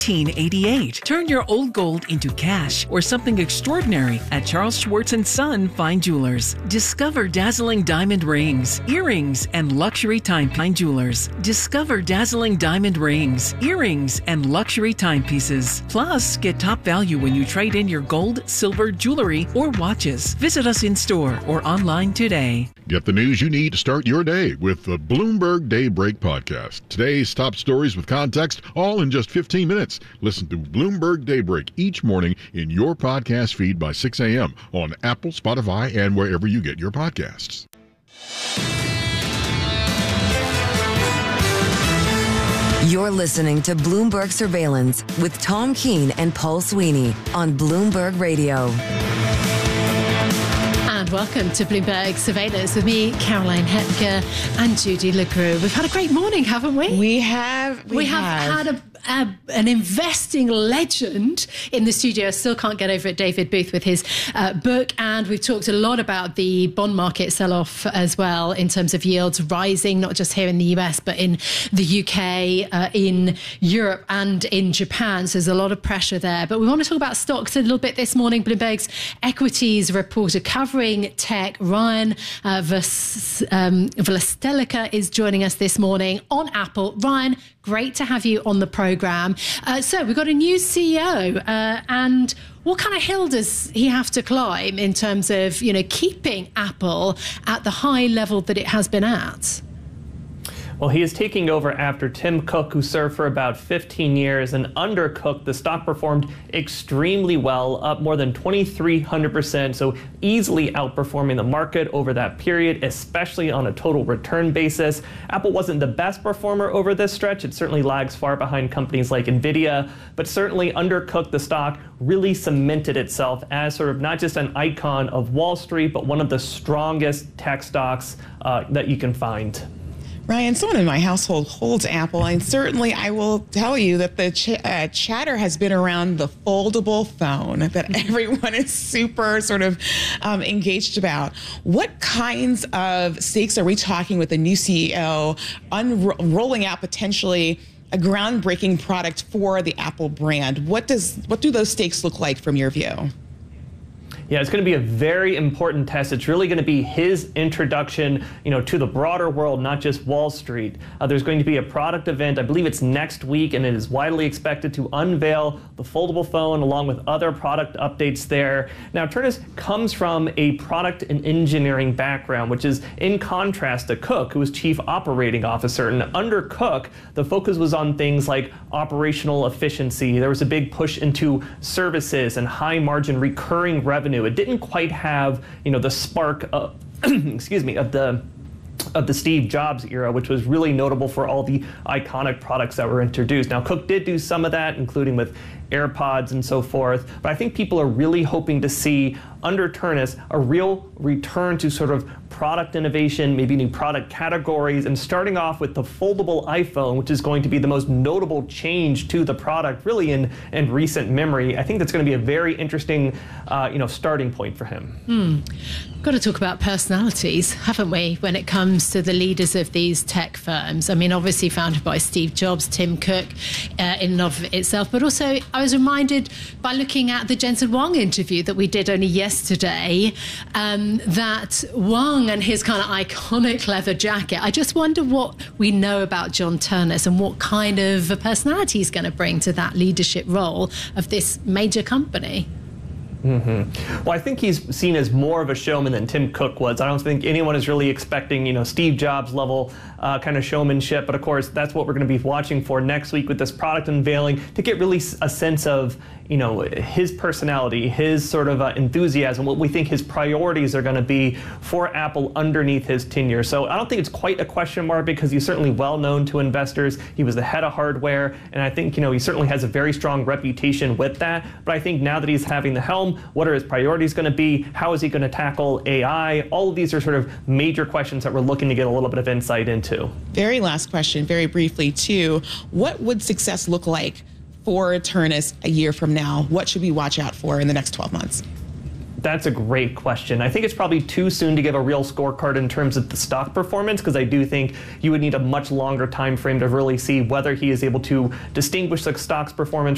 $18.88. Turn your old gold into cash or something extraordinary at Charles Schwartz & Son Fine Jewelers. Discover dazzling diamond rings, earrings, and luxury time jewelers. Discover dazzling diamond rings, earrings, and luxury timepieces. Plus, get top value when you trade in your gold, silver, jewelry, or watches. Visit us in store or online today. Get the news you need to start your day with the Bloomberg Daybreak podcast. Today's top stories with context, all in just 15 minutes. Listen to Bloomberg Daybreak each morning in your podcast feed by 6 a.m. on Apple, Spotify, and wherever you get your podcasts. You're listening to Bloomberg Surveillance with Tom Keene and Paul Sweeney on Bloomberg Radio. And welcome to Bloomberg Surveillance with me, Caroline Hepker, and Judy LaGrue. We've had a great morning, haven't we? We have had an investing legend in the studio. I still can't get over it, David Booth, with his book. And we've talked a lot about the bond market sell-off as well, in terms of yields rising, not just here in the US, but in the UK, in Europe and in Japan. So there's a lot of pressure there. But we want to talk about stocks a little bit this morning. Bloomberg's equities reporter covering tech, Ryan Vlastelica, is joining us this morning on Apple. Ryan, great to have you on the programme. So we've got a new CEO, and what kind of hill does he have to climb in terms of, keeping Apple at the high level that it has been at? Well, he is taking over after Tim Cook, who served for about 15 years. And under Cook, the stock performed extremely well, up more than 2,300%, so easily outperforming the market over that period, especially on a total return basis. Apple wasn't the best performer over this stretch. It certainly lags far behind companies like NVIDIA, but certainly under Cook, the stock really cemented itself as sort of not just an icon of Wall Street, but one of the strongest tech stocks that you can find. Ryan, someone in my household holds Apple, and certainly I will tell you that the chatter has been around the foldable phone that everyone is super sort of engaged about. What kinds of stakes are we talking with the new CEO rolling out potentially a groundbreaking product for the Apple brand? What do those stakes look like from your view? Yeah, it's going to be a very important test. It's really going to be his introduction, to the broader world, not just Wall Street. There's going to be a product event, I believe it's next week, and it is widely expected to unveil the foldable phone along with other product updates there. Now, Ternus comes from a product and engineering background, which is in contrast to Cook, who was chief operating officer. And under Cook, the focus was on things like operational efficiency. There was a big push into services and high margin recurring revenue. It didn't quite have, the spark of, of the Steve Jobs era, which was really notable for all the iconic products that were introduced. Now, Cook did do some of that, including with AirPods and so forth, but I think people are really hoping to see under Ternus a real return to sort of product innovation, maybe new product categories, and starting off with the foldable iPhone, which is going to be the most notable change to the product really in recent memory. I think that's going to be a very interesting starting point for him. Got to talk about personalities, haven't we, when it comes to the leaders of these tech firms? I mean, obviously founded by Steve Jobs, Tim Cook in and of itself, but also I was reminded by looking at the Jensen Huang interview that we did only yesterday, that Huang and his kind of iconic leather jacket, I just wonder what we know about John Ternus and what kind of a personality he's going to bring to that leadership role of this major company. Well, I think he's seen as more of a showman than Tim Cook was. I don't think anyone is really expecting, Steve Jobs level kind of showmanship. But of course, that's what we're going to be watching for next week with this product unveiling, to get really a sense of, his personality, his sort of enthusiasm, what we think his priorities are going to be for Apple underneath his tenure. So I don't think it's quite a question mark, because he's certainly well known to investors. He was the head of hardware, and I think, he certainly has a very strong reputation with that. But I think now that he's having the helm, what are his priorities going to be? How is he going to tackle AI? All of these are sort of major questions that we're looking to get a little bit of insight into. Very last question, very briefly too. What would success look like for Ternus a year from now? What should we watch out for in the next 12 months? That's a great question. I think it's probably too soon to give a real scorecard in terms of the stock performance, because I do think you would need a much longer time frame to really see whether he is able to distinguish the stock's performance